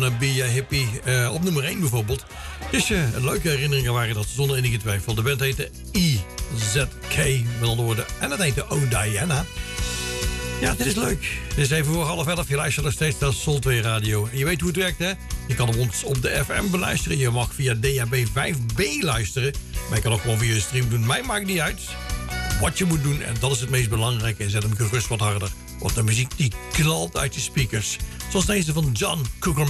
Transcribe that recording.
Wanna Be a Hippie op nummer 1 bijvoorbeeld. Dus leuke herinneringen waren dat zonder enige twijfel. De band heette IZK, met andere woorden. En dat heette Oh Diana. Ja, dit is leuk. Het is even voor 10:30. Je luistert nog steeds naar Soul 2 Radio. En je weet hoe het werkt, hè? Je kan ons op de FM beluisteren. Je mag via DHB 5B luisteren. Maar je kan ook gewoon via je stream doen. Mij maakt niet uit wat je moet doen. En dat is het meest belangrijke. En zet hem gerust wat harder. Want de muziek die knalt uit je speakers. Zoals deze van John Cougar